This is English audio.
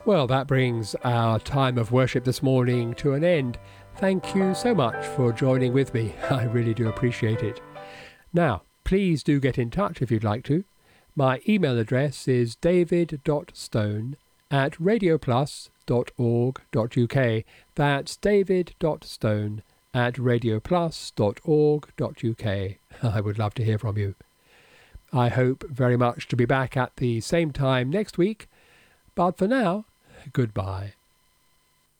Well, that brings our time of worship this morning to an end. Thank you so much for joining with me. I really do appreciate it. Now, please do get in touch if you'd like to. My email address is david.stone@radioplus.org.uk. That's david.stone@radioplus.org.uk. I would love to hear from you. I hope very much to be back at the same time next week. But for now, goodbye.